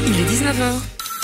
Il est 19h.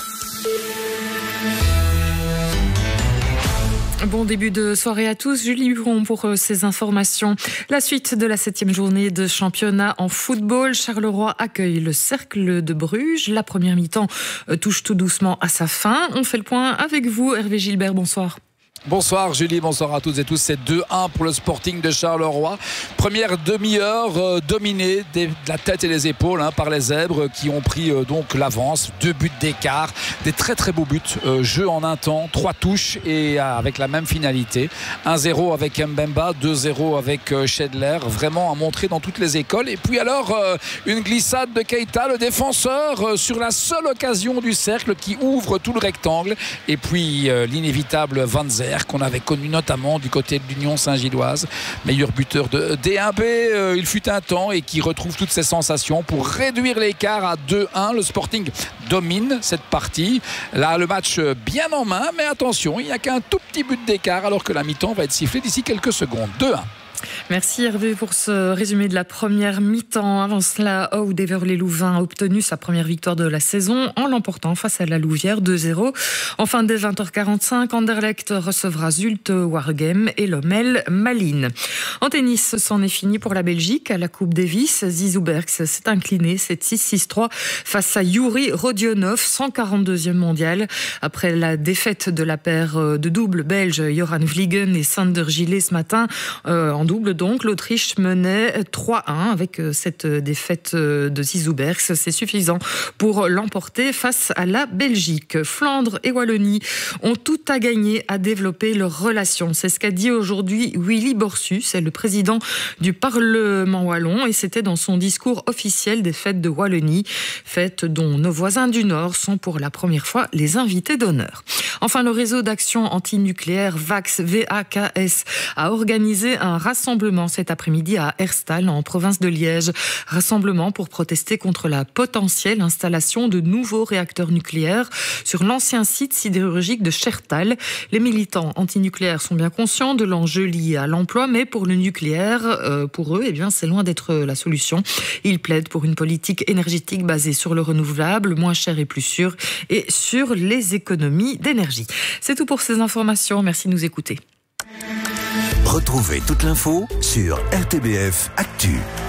Bon début de soirée à tous. Julie Huron pour ces informations. La suite de la 7e journée de championnat en football. Charleroi accueille le Cercle de Bruges. La première mi-temps touche tout doucement à sa fin. On fait le point avec vous, Hervé Gilbert. Bonsoir. Bonsoir Julie, bonsoir à toutes et tous. C'est 2-1 pour le Sporting de Charleroi. Première demi-heure dominée de la tête et des épaules par les Zèbres qui ont pris donc l'avance. 2 buts d'écart, des très très beaux buts. Jeu en un temps, 3 touches et avec la même finalité. 1-0 avec Mbemba, 2-0 avec Schedler. Vraiment à montrer dans toutes les écoles. Et puis alors une glissade de Keita, le défenseur, sur la seule occasion du cercle qui ouvre tout le rectangle. Et puis l'inévitable Van Zer, qu'on avait connu notamment du côté de l'Union Saint-Gilloise, meilleur buteur de D1B il fut un temps, et qui retrouve toutes ses sensations pour réduire l'écart à 2-1. Le Sporting domine cette partie. Là, le match bien en main, mais attention, il n'y a qu'un tout petit but d'écart alors que la mi-temps va être sifflée d'ici quelques secondes. 2-1. Merci Hervé pour ce résumé de la première mi-temps. Avant cela, Aude Heverlee-Louvain a obtenu sa première victoire de la saison en l'emportant face à la Louvière 2-0. Enfin, dès 20h45, Anderlecht recevra Zulte Waregem et Lommel Malines. En tennis, c'en est fini pour la Belgique à la Coupe Davis. Zizou Bergs s'est incliné 7-6, 6-3 face à Yuri Rodionov, 142e mondial. Après la défaite de la paire de double belge Joran Vliegen et Sander Gillet ce matin, en double donc, l'Autriche menait 3-1 avec cette défaite de Zizou Bergs. C'est suffisant pour l'emporter face à la Belgique. Flandre et Wallonie ont tout à gagner à développer leurs relations. C'est ce qu'a dit aujourd'hui Willy Borsus, c'est le président du Parlement wallon, et c'était dans son discours officiel des fêtes de Wallonie, fêtes dont nos voisins du Nord sont pour la première fois les invités d'honneur. Enfin, le réseau d'action antinucléaire VAKS a organisé un rassemblement cet après-midi à Herstal, en province de Liège. Rassemblement pour protester contre la potentielle installation de nouveaux réacteurs nucléaires sur l'ancien site sidérurgique de Chertal. Les militants antinucléaires sont bien conscients de l'enjeu lié à l'emploi, mais pour le nucléaire, pour eux, c'est loin d'être la solution. Ils plaident pour une politique énergétique basée sur le renouvelable, moins cher et plus sûr, et sur les économies d'énergie. C'est tout pour ces informations. Merci de nous écouter. Retrouvez toute l'info sur RTBF Actu.